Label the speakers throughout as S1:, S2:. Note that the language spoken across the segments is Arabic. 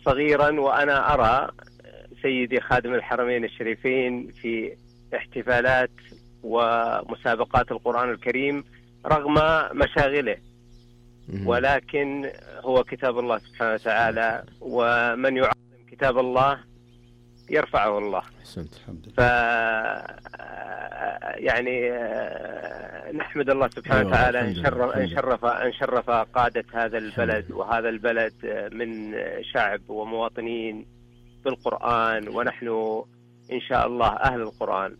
S1: صغيرا وأنا أرى سيدي خادم الحرمين الشريفين في احتفالات ومسابقات القرآن الكريم رغم مشاغله، ولكن هو كتاب الله سبحانه وتعالى، ومن يعظم كتاب الله يرفعه الله. يعني نحمد الله سبحانه وتعالى أن شرف قادة هذا البلد، وهذا البلد من شعب ومواطنين بالقرآن، ونحن إن شاء الله أهل القرآن.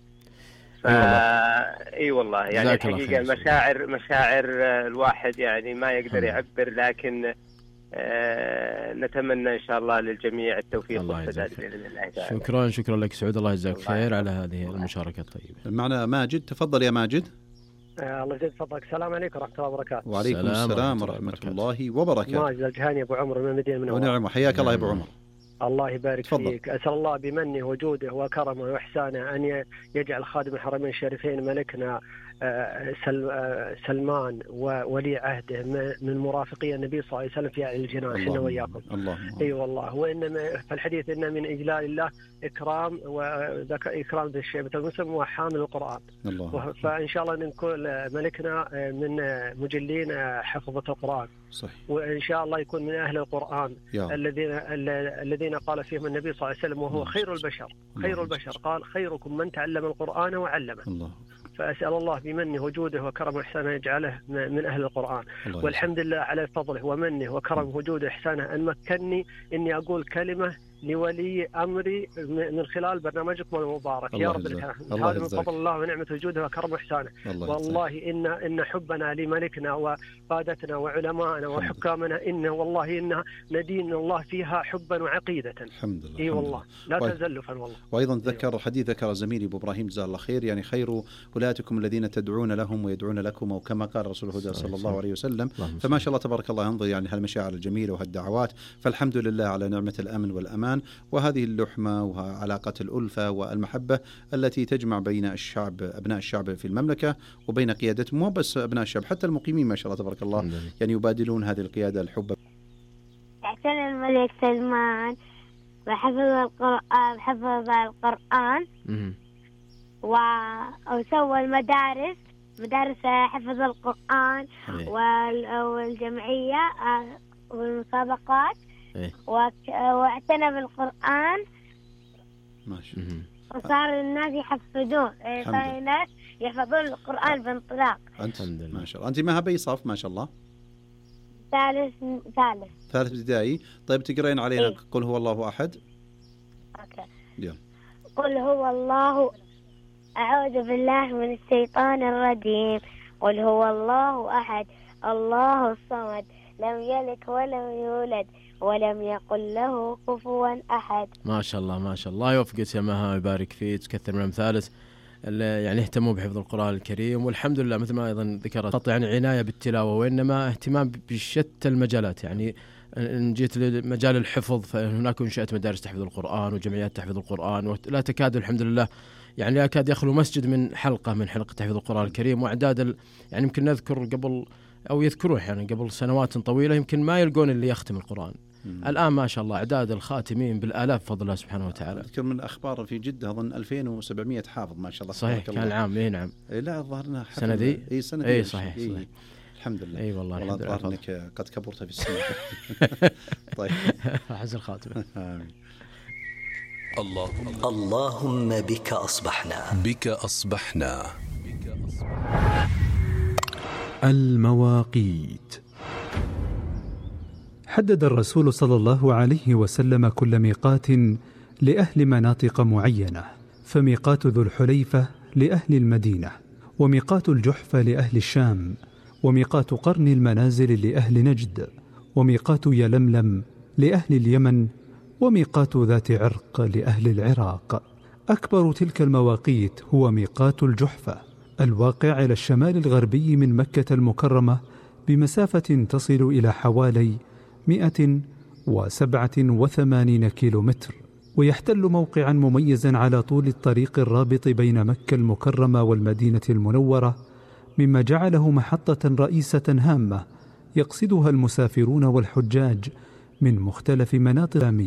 S1: اي والله يعني الحقيقة مشاعر الواحد يعني ما يقدر يعبر، لكن نتمنى إن شاء الله للجميع التوفيق والسداد بإذن الله تعالى.
S2: شكرا لك سعود، الله يجزاك خير على هذه المشاركة الطيبة.
S3: معنا ماجد، تفضل يا ماجد.
S4: الله يجزاك فضلك. السلام عليكم ورحمة الله وبركاته.
S3: وعليكم السلام ورحمة الله وبركاته.
S4: ماجد الجهاني أبو عمر من المدينة المنورة.
S3: ونعم، وحياك الله يا أبو عمر.
S4: الله يبارك فيك. أسأل الله بمنه وجوده وكرمه وإحسانه أن يجعل خادم الحرمين الشريفين ملكنا سلمان وولي عهده من مرافقي النبي صلى الله عليه وسلم في أعلى الجنان، حنا وياكم. اي والله. وإن فالحديث إن من إجلال الله إكرام ذي الشيبة المسلم وحامل القرآن. فإن شاء الله نكون ملكنا من مجلين حفظة القرآن.
S3: صحيح.
S4: وإن شاء الله يكون من أهل القرآن الذين قال فيهم النبي صلى الله عليه وسلم وهو خير البشر قال خيركم من تعلم القرآن وعلمه. فأسأل الله بمنه وجوده وكرمه وإحسانه يجعله من أهل القرآن. والحمد لله على فضله ومنه وكرمه وجوده وإحسانه أن مكنني إني أقول كلمة لولي أمري من خلال برنامجكم المبارك يا رب العالمين. هذا من فضل الله ونعمة وجوده وكرم إحسانه. والله إن حبنا لملكنا وقادتنا وعلمائنا وحكامنا إن ندين الله فيها حبا وعقيدة.
S3: الحمد لله.
S4: إي والله لا تزلفا والله.
S3: وأيضا ذكر زميلي أبو إبراهيم جزاه الله خير، يعني خير ولاتكم الذين تدعون لهم ويدعون لكم، أو كما قال رسول الهدى صلى الله عليه وسلم. فما شاء الله تبارك الله، انظر يعني هالمشاعر الجميلة وهالدعوات. فالحمد لله على نعمة الأمن والأمان وهذه اللحمة وعلاقة الألفة والمحبة التي تجمع بين أبناء الشعب في المملكة وبين قيادتهم، مو بس أبناء الشعب، حتى المقيمين ما شاء الله تبارك الله يعني يبادلون هذه القيادة الحب.
S5: أحسن الملك سلمان وحفظ القرآن وسوى مدارس حفظ القرآن والجمعية والمسابقات واعتنى بالقرآن وصار الناس يحفظون، صار الناس يحفظون القرآن بانطلاق.
S3: ما شاء الله. أنت ما بأي صف ما شاء الله؟
S5: ثالث
S3: ابتدائي. طيب تقرين علينا قل هو الله أحد.
S5: يلا. قل هو الله، أعوذ بالله من الشيطان الرجيم. قل هو الله أحد الله الصمد لم يلد ولم يولد ولم يقل له كفوا أحد.
S2: ما شاء الله الله يوفقك يا مها ويبارك فيك، تكثر من أمثالك يعني اهتموا بحفظ القرآن الكريم. والحمد لله مثل ما أيضا ذكرت يعني عناية بالتلاوة، وإنما اهتمام بشتى المجالات. يعني إن جيت لمجال الحفظ فهناك انشأت مدارس تحفظ القرآن وجمعيات تحفظ القرآن، ولا تكاد الحمد لله يعني لا يكاد يخلو مسجد من حلقة تحفظ القرآن الكريم. وأعداد يعني يمكن نذكر يذكروه يعني قبل سنوات طويلة يمكن ما يلقون اللي يختم القرآن. الآن ما شاء الله أعداد الخاتمين بالآلاف بفضل الله سبحانه وتعالى.
S3: أذكر من أخبار في جدة أظن 2700 حافظ ما شاء الله.
S2: صحيح كان العام. نعم.
S3: لا ظهرنا
S2: سنة دي.
S3: سنة
S2: صحيح.
S3: الحمد لله.
S2: اي والله الحمد لله.
S3: انك قد كبرت في السن. طيب.
S2: حسن الخاتمة.
S6: اللهم بك أصبحنا.
S7: المواقيت. حدد الرسول صلى الله عليه وسلم كل ميقات لأهل مناطق معينة، فميقات ذو الحليفة لأهل المدينة، وميقات الجحفة لأهل الشام، وميقات قرن المنازل لأهل نجد، وميقات يلملم لأهل اليمن، وميقات ذات عرق لأهل العراق. أكبر تلك المواقيت هو ميقات الجحفة الواقع على الشمال الغربي من مكة المكرمة بمسافة تصل إلى حوالي 187 كيلومتر، ويحتل موقعا مميزا على طول الطريق الرابط بين مكة المكرمة والمدينة المنورة، مما جعله محطة رئيسة هامة يقصدها المسافرون والحجاج من مختلف مناطق